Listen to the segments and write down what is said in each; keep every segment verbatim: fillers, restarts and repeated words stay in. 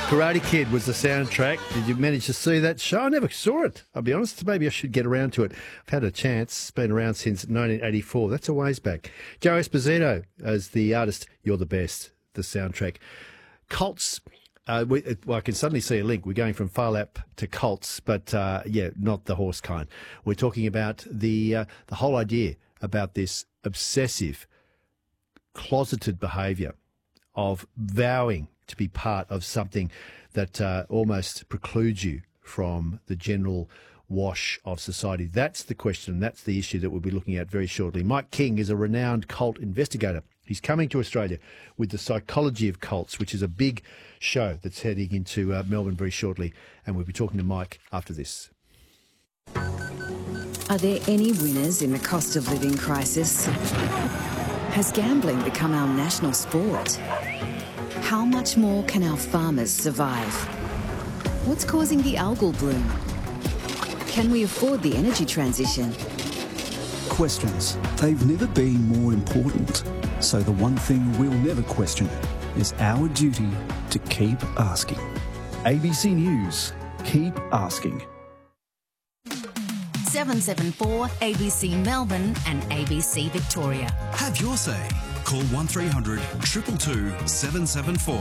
Karate Kid was the soundtrack. Did you manage to see that show? I never saw it, I'll be honest. Maybe I should get around to it. I've had a chance. It's been around since nineteen eighty-four. That's a ways back. Joe Esposito as the artist. You're the Best, the soundtrack. Cults. Uh, we, well, I can suddenly see a link. We're going from Phar Lap to cults, but uh, yeah, not the horse kind. We're talking about the uh, the whole idea about this obsessive, closeted behaviour of vowing to be part of something that uh, almost precludes you from the general wash of society. That's the question. That's the issue that we'll be looking at very shortly. Mike King is a renowned cult investigator. He's coming to Australia with The Psychology of Cults, which is a big show that's heading into uh, Melbourne very shortly. And we'll be talking to Mike after this. Are there any winners in the cost of living crisis? Has gambling become our national sport? How much more can our farmers survive? What's causing the algal bloom? Can we afford the energy transition? Questions. They've never been more important. So the one thing we'll never question is our duty to keep asking. A B C News. Keep asking. seven seven four A B C Melbourne and A B C Victoria. Have your say. Call one three hundred two two two seven seven four.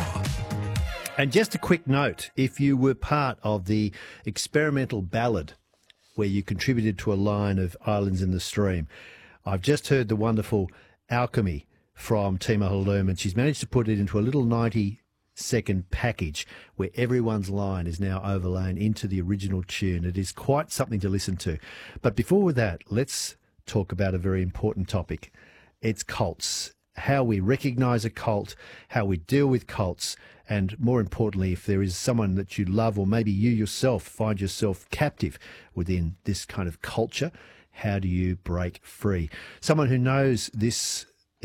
And just a quick note, if you were part of the experimental ballad where you contributed to a line of Islands in the Stream, I've just heard the wonderful Alchemy from Tima Halloum, and she's managed to put it into a little ninety second package where everyone's line is now overlain into the original tune. It is quite something to listen to. But before that, let's talk about a very important topic. It's cults. How we recognise a cult, how we deal with cults, and more importantly, if there is someone that you love or maybe you yourself find yourself captive within this kind of culture, how do you break free? Someone who knows this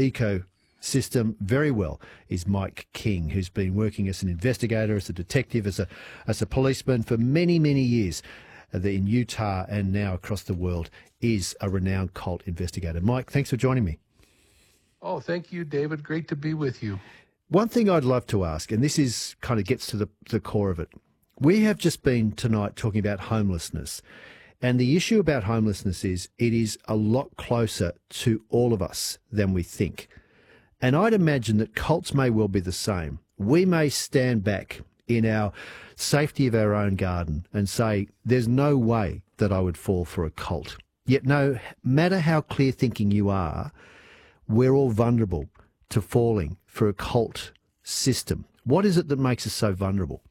ecosystem very well is Mike King, who's been working as an investigator, as a detective, as a as a policeman for many, many years in Utah and now across the world, is a renowned cult investigator. Mike, thanks for joining me. Oh, thank you, David. Great to be with you. One thing I'd love to ask, and this is kind of gets to the, the core of it. We have just been tonight talking about homelessness. And the issue about homelessness is it is a lot closer to all of us than we think. And I'd imagine that cults may well be the same. We may stand back in our safety of our own garden and say, there's no way that I would fall for a cult. Yet no matter how clear thinking you are, we're all vulnerable to falling for a cult system. What is it that makes us so vulnerable?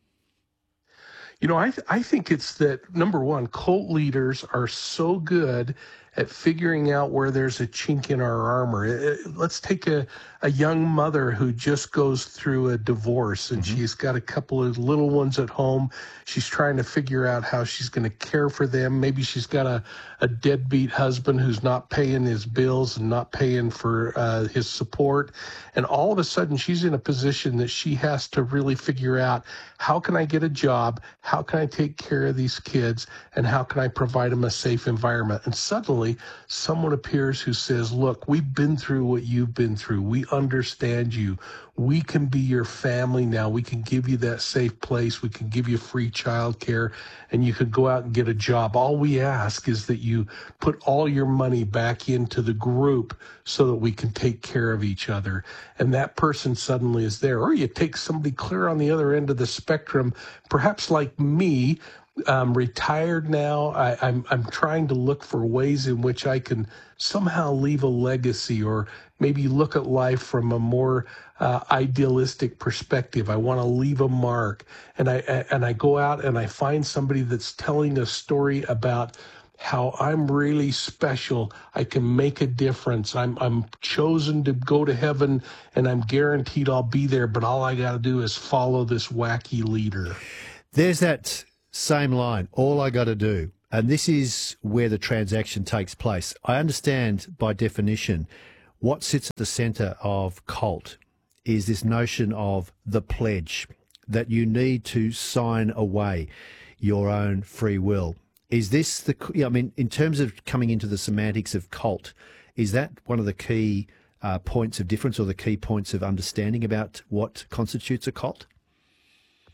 You know, I th- I think it's that, number one, cult leaders are so good at figuring out where there's a chink in our armor. It, it, let's take a, a young mother who just goes through a divorce and mm-hmm. she's got a couple of little ones at home. She's trying to figure out how she's going to care for them. Maybe she's got a, a deadbeat husband who's not paying his bills and not paying for uh, his support. And all of a sudden she's in a position that she has to really figure out, how can I get a job? How can I take care of these kids? And how can I provide them a safe environment? And suddenly someone appears who says, look, we've been through what you've been through. We understand you. We can be your family now. We can give you that safe place. We can give you free childcare, and you can go out and get a job. All we ask is that you put all your money back into the group so that we can take care of each other. And that person suddenly is there. Or you take somebody clear on the other end of the spectrum, perhaps like me. I'm retired now. I, I'm I'm trying to look for ways in which I can somehow leave a legacy, or maybe look at life from a more uh, idealistic perspective. I want to leave a mark, and I and I go out and I find somebody that's telling a story about how I'm really special. I can make a difference. I'm I'm chosen to go to heaven, and I'm guaranteed I'll be there. But all I got to do is follow this wacky leader. There's that same line, all I got to do. And this is where the transaction takes place. I understand by definition what sits at the centre of cult is this notion of the pledge, that you need to sign away your own free will. Is this the, I mean, in terms of coming into the semantics of cult, is that one of the key uh, points of difference or the key points of understanding about what constitutes a cult?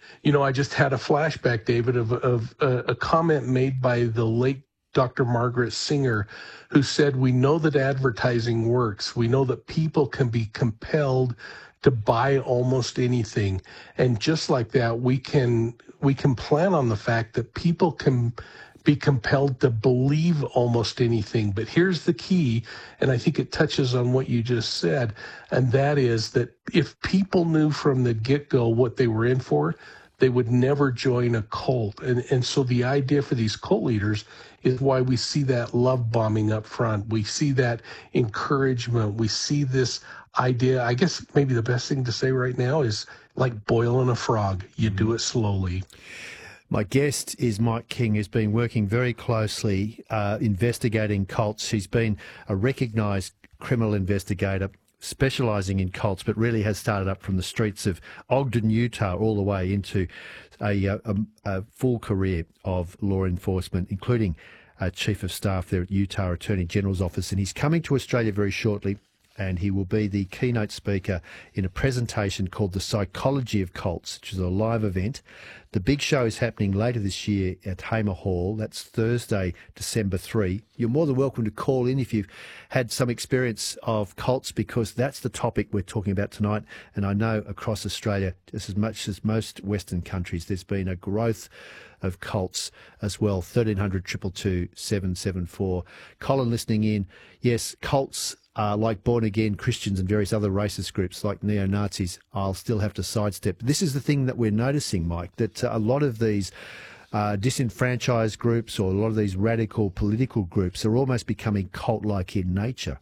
You know, I just had a flashback, David, of, of uh, a comment made by the late Doctor Margaret Singer, who said, we know that advertising works. We know that people can be compelled to buy almost anything. And just like that, we can we can plan on the fact that people can be compelled to believe almost anything. But here's the key, and I think it touches on what you just said, and that is that if people knew from the get-go what they were in for, they would never join a cult. And and so the idea for these cult leaders is why we see that love bombing up front. We see that encouragement. We see this idea. I guess maybe the best thing to say right now is like boiling a frog. You do it slowly. My guest is Mike King, who's been working very closely uh, investigating cults. He's been a recognised criminal investigator, specialising in cults, but really has started up from the streets of Ogden, Utah, all the way into a, a, a full career of law enforcement, including uh, Chief of Staff there at Utah Attorney General's office. And he's coming to Australia very shortly, and he will be the keynote speaker in a presentation called The Psychology of Cults, which is a live event. The big show is happening later this year at Hamer Hall. That's Thursday, December third. You're more than welcome to call in if you've had some experience of cults, because that's the topic we're talking about tonight. And I know across Australia, just as much as most Western countries, there's been a growth of cults as well. thirteen hundred, two two two, seven seven four. Colin listening in. Yes, cults Uh, like born-again Christians and various other racist groups like neo-Nazis, I'll still have to sidestep. This is the thing that we're noticing, Mike, that uh, a lot of these uh, disenfranchised groups or a lot of these radical political groups are almost becoming cult-like in nature.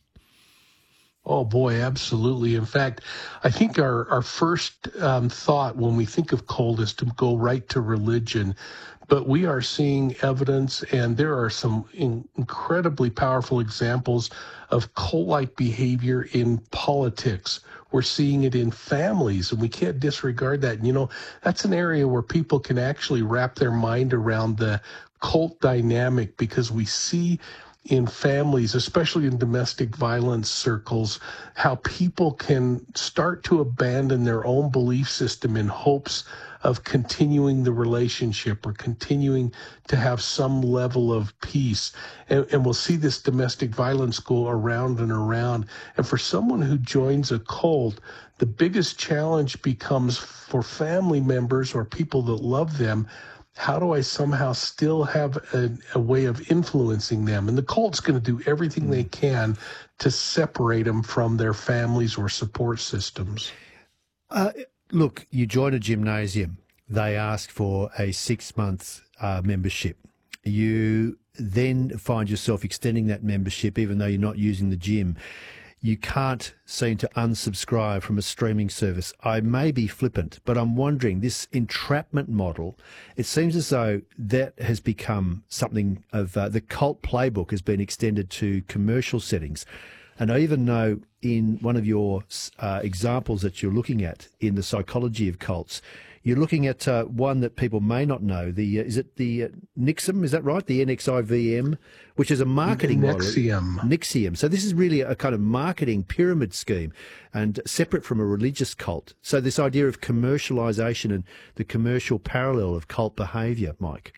Oh, boy, absolutely. In fact, I think our, our first um, thought when we think of cult is to go right to religion. But we are seeing evidence, and there are some in- incredibly powerful examples of cult-like behavior in politics. We're seeing it in families, and we can't disregard that. And, you know, that's an area where people can actually wrap their mind around the cult dynamic, because we see in families, especially in domestic violence circles, how people can start to abandon their own belief system in hopes of continuing the relationship or continuing to have some level of peace. And, and we'll see this domestic violence go around and around. And for someone who joins a cult, the biggest challenge becomes for family members or people that love them, how do I somehow still have a, a way of influencing them? And the cult's going to do everything they can to separate them from their families or support systems. Uh, look, you join a gymnasium. They ask for a six-month uh, membership. You then find yourself extending that membership even though you're not using the gym. You can't seem to unsubscribe from a streaming service. I may be flippant, but I'm wondering, this entrapment model, it seems as though that has become something of uh, the cult playbook has been extended to commercial settings. And I even know in one of your uh, examples that you're looking at in The Psychology of Cults, you're looking at uh, one that people may not know. The uh, is it the uh, N X I V M? Is that right? The N X I V M, which is a marketing N model. X I V M. N X I V M. So this is really a kind of marketing pyramid scheme, and separate from a religious cult. So this idea of commercialisation and the commercial parallel of cult behaviour, Mike.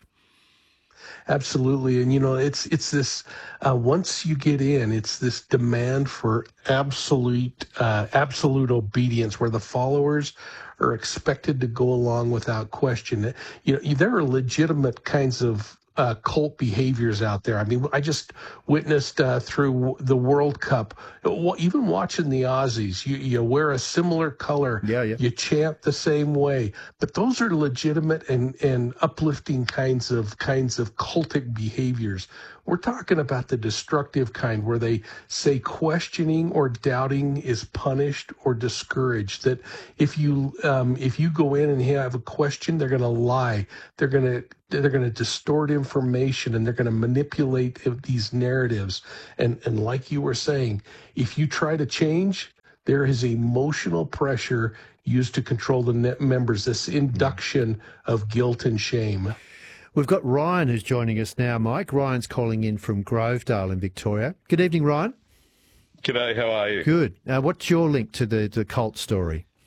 Absolutely. And, you know, it's it's this, uh, once you get in, it's this demand for absolute, uh, absolute obedience where the followers are expected to go along without question. You know, there are legitimate kinds of uh, cult behaviors out there. I mean, I just witnessed uh, through the World Cup, even watching the Aussies, you, you wear a similar color, yeah, yeah. you chant the same way, but those are legitimate and, and uplifting kinds of kinds of cultic behaviors. We're talking about the destructive kind where they say questioning or doubting is punished or discouraged. That if you um, if you go in and have a question, they're going to lie. They're going to they're going to distort information, and they're going to manipulate these narratives. And and like you were saying, if you try to change, there is emotional pressure used to control the net members. This induction of guilt and shame. We've got Ryan who's joining us now, Mike. Ryan's calling in from Grovedale in Victoria. Good evening, Ryan. G'day, how are you? Good. Uh, what's your link to the, the cult story?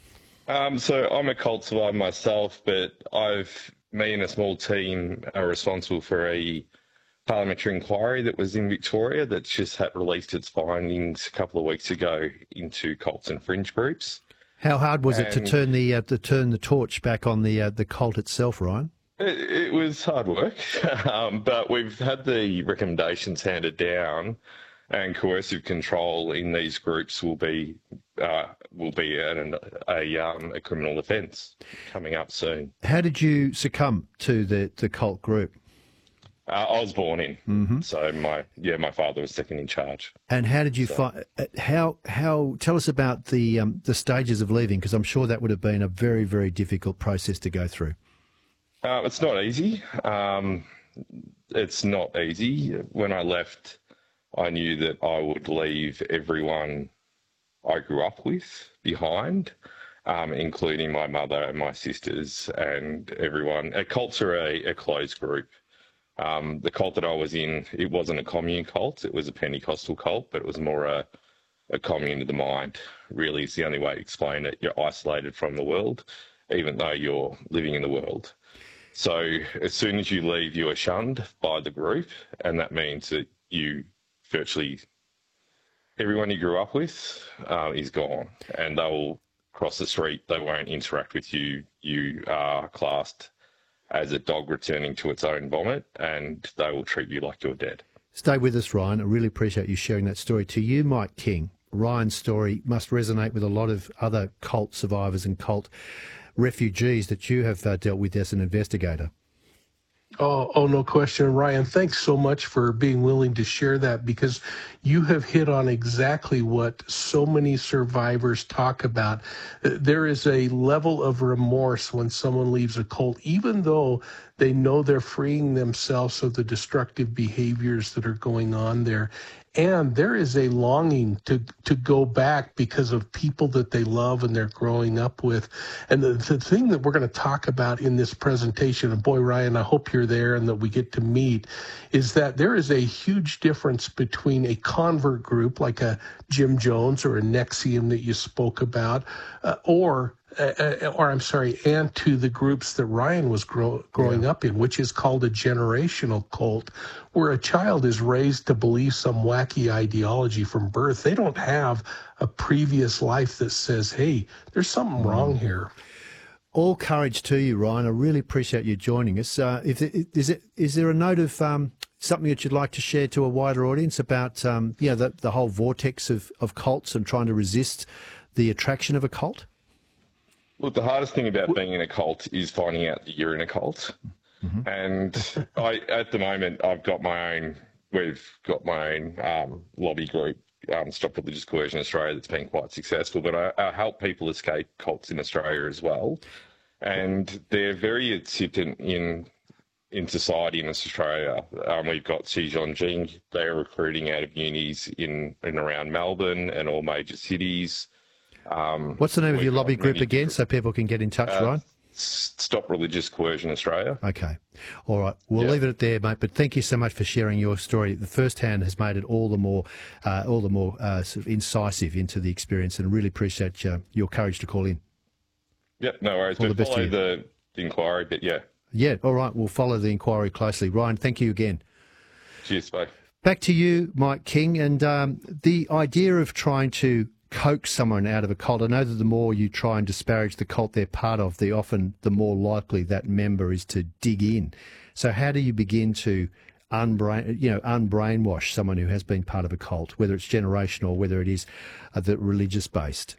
Um, so I'm a cult survivor myself, but I've me and a small team are responsible for a parliamentary inquiry that was in Victoria that's just had released its findings a couple of weeks ago into cults and fringe groups. How hard was and it to turn the uh, to turn the torch back on the uh, the cult itself, Ryan? It, it was hard work, um, but we've had the recommendations handed down, and coercive control in these groups will be uh, will be an, a um, a criminal offence coming up soon. How did you succumb to the, the cult group? Uh, I was born in, mm-hmm. so my yeah my father was second in charge. And how did you so. find? How how tell us about the um, the stages of leaving, because I'm sure that would have been a very very difficult process to go through. Uh, it's not easy. Um, it's not easy. When I left, I knew that I would leave everyone I grew up with behind, um, including my mother and my sisters and everyone. Uh, cults are a, a closed group. Um, the cult that I was in, it wasn't a commune cult. It was a Pentecostal cult, but it was more a, a commune of the mind. Really, is the only way to explain it. You're isolated from the world, even though you're living in the world. So as soon as you leave, you are shunned by the group, and that means that you virtually everyone you grew up with uh, is gone, and they will cross the street. They won't interact with you. You are classed as a dog returning to its own vomit, and they will treat you like you're dead. Stay with us, Ryan. I really appreciate you sharing that story. To you, Mike King, Ryan's story must resonate with a lot of other cult survivors and cult refugees that you have uh, dealt with as an investigator. Oh, oh, no question. Ryan, thanks so much for being willing to share that, because you have hit on exactly what so many survivors talk about. There is a level of remorse when someone leaves a cult, even though they know they're freeing themselves of the destructive behaviors that are going on there. And there is a longing to to go back because of people that they love and they're growing up with. And the, the thing that we're going to talk about in this presentation, and boy, Ryan, I hope you're there and that we get to meet, is that there is a huge difference between a convert group like a Jim Jones or a N X I V M that you spoke about, uh, or Uh, or I'm sorry, and to the groups that Ryan was grow, growing yeah. up in, which is called a generational cult, where a child is raised to believe some wacky ideology from birth. They don't have a previous life that says, hey, there's something mm. wrong here. All courage to you, Ryan. I really appreciate you joining us. Uh, if it, is, it, is there a note of um, something that you'd like to share to a wider audience about um, you know, the, the whole vortex of, of cults and trying to resist the attraction of a cult? Look, the hardest thing about being in a cult is finding out that you're in a cult. Mm-hmm. And I, at the moment, I've got my own, we've got my own um, lobby group, um, Stop Religious Coercion Australia, that's been quite successful. But I, I help people escape cults in Australia as well. And they're very insistent in in society in Australia. Um, we've got Xi Jinping, they're recruiting out of unis in and around Melbourne and all major cities. Um, What's the name of your lobby group again, so people can get in touch, uh, Ryan? Stop Religious Coercion Australia. Okay. All right. We'll yeah. leave it there, mate. But thank you so much for sharing your story. The first hand has made it all the more, uh, all the more uh, sort of incisive into the experience, and really appreciate uh, your courage to call in. Yep, no worries. All we'll the best follow to the, the inquiry, but yeah. Yeah. All right. We'll follow the inquiry closely. Ryan, thank you again. Cheers, bye. Back to you, Mike King, and um, the idea of trying to coax someone out of a cult. I know that the more you try and disparage the cult they're part of, the often the more likely that member is to dig in. So how do you begin to unbrain, you know, unbrainwash someone who has been part of a cult, whether it's generational or whether it is uh, the religious based?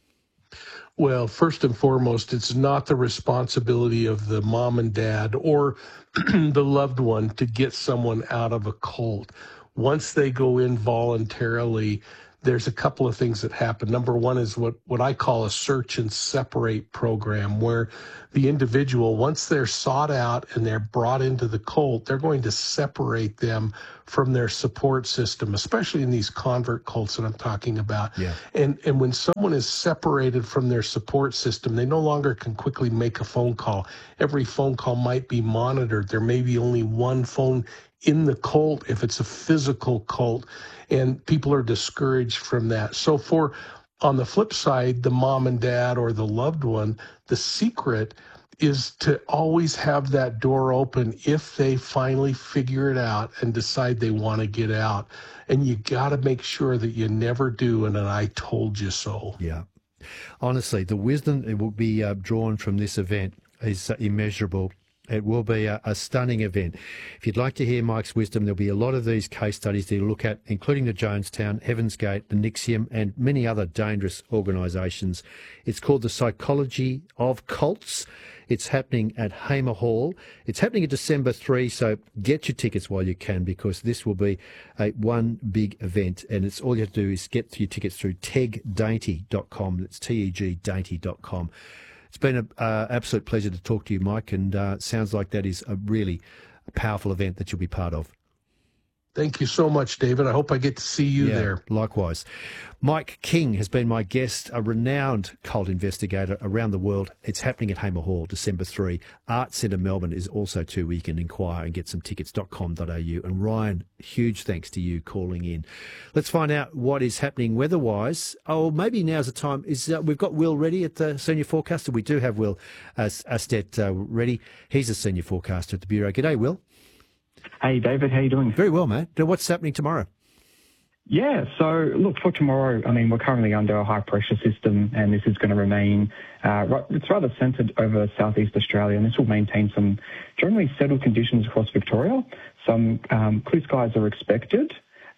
Well, first and foremost, it's not the responsibility of the mom and dad or the loved one to get someone out of a cult. Once they go in voluntarily, there's a couple of things that happen. Number one is what, what I call a search and separate program, where the individual, once they're sought out and they're brought into the cult, they're going to separate them from their support system, especially in these convert cults that I'm talking about. Yeah. And, and when someone is separated from their support system, they no longer can quickly make a phone call. Every phone call might be monitored. There may be only one phone in the cult if it's a physical cult, and people are discouraged from that. So for on the flip side, the mom and dad or the loved one, the secret is to always have that door open if they finally figure it out and decide they want to get out. And you got to make sure that you never do an I told you so. Yeah. Honestly, the wisdom that will be uh, drawn from this event is uh, immeasurable. It will be a, a stunning event. If you'd like to hear Mike's wisdom, there'll be a lot of these case studies to look at, including the Jonestown, Heaven's Gate, the Nixium, and many other dangerous organisations. It's called The Psychology of Cults. It's happening at Hamer Hall. It's happening at December third, so get your tickets while you can, because this will be a one big event, and it's all you have to do is get your tickets through teg dainty dot com. It's T E G dainty dot com. It's been an uh, absolute pleasure to talk to you, Mike, and uh, it sounds like that is a really powerful event that you'll be part of. Thank you so much, David. I hope I get to see you yeah, there. Likewise. Mike King has been my guest, a renowned cult investigator around the world. It's happening at Hamer Hall, December third. Art Centre Melbourne is also too, where you can inquire and get some tickets dot com dot a u. And Ryan, huge thanks to you calling in. Let's find out what is happening weather-wise. Oh, maybe now's the time. Is uh, We've got Will ready at the senior forecaster. We do have Will Astet uh, ready. He's a senior forecaster at the Bureau. G'day, Will. Hey, David, how you doing? Very well, mate. Now, what's happening tomorrow? Yeah, so look, for tomorrow, I mean, we're currently under a high-pressure system, and this is going to remain, uh, right, it's rather centred over southeast Australia, and this will maintain some generally settled conditions across Victoria. Some um, clear skies are expected,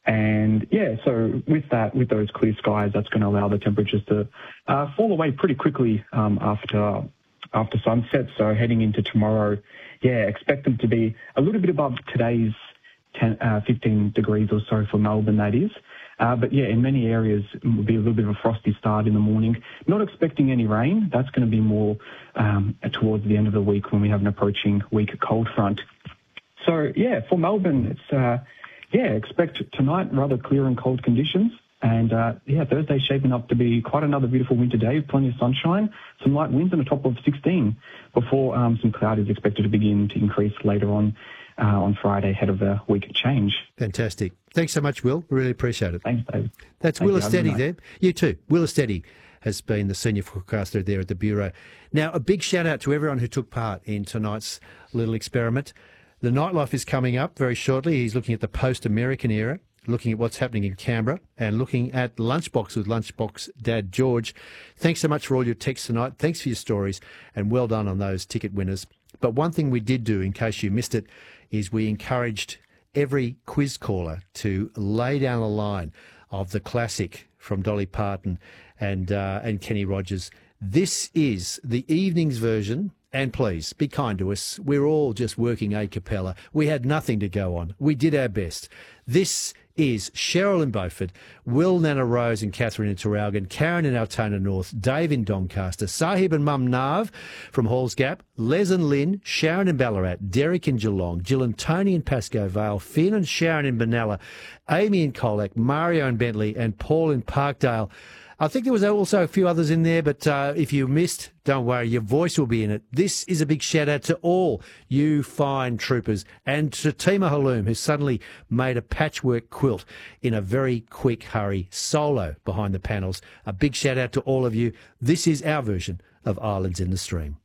and yeah, so with that, with those clear skies, that's going to allow the temperatures to uh, fall away pretty quickly um, after after sunset. So heading into tomorrow, yeah, expect them to be a little bit above today's ten, uh, fifteen degrees or so for Melbourne, that is. Uh, but yeah, in many areas, it will be a little bit of a frosty start in the morning. Not expecting any rain. That's going to be more um, towards the end of the week when we have an approaching weak cold front. So yeah, for Melbourne, it's, uh, yeah, expect tonight rather clear and cold conditions. And, uh, yeah, Thursday's shaping up to be quite another beautiful winter day, plenty of sunshine, some light winds and a top of sixteen before um, some cloud is expected to begin to increase later on uh, on Friday ahead of the week change. Fantastic. Thanks so much, Will. Really appreciate it. Thanks, David. That's Thank Will you. Estetti there. You too. Will Estetti has been the senior forecaster there at the Bureau. Now, a big shout out to everyone who took part in tonight's little experiment. The nightlife is coming up very shortly. He's looking at the post-American era, looking at what's happening in Canberra, and looking at Lunchbox with Lunchbox Dad George. Thanks so much for all your texts tonight. Thanks for your stories, and well done on those ticket winners. But one thing we did do, in case you missed it, is we encouraged every quiz caller to lay down the line of the classic from Dolly Parton and uh, and Kenny Rogers. This is the evening's version. And please, be kind to us. We're all just working a cappella. We had nothing to go on. We did our best. This is Cheryl in Beaufort, Will, Nana Rose and Catherine in Traralgon, Karen in Altona North, Dave in Doncaster, Sahib and Mum Nav from Halls Gap, Les and Lynn, Sharon in Ballarat, Derek in Geelong, Jill and Tony in Pascoe Vale, Finn and Sharon in Benalla, Amy in Colac, Mario in Bentley and Paul in Parkdale. I think there was also a few others in there, but uh, if you missed, don't worry, your voice will be in it. This is a big shout out to all you fine troopers, and to Tima Haloom, who suddenly made a patchwork quilt in a very quick hurry, solo behind the panels. A big shout out to all of you. This is our version of Islands in the Stream.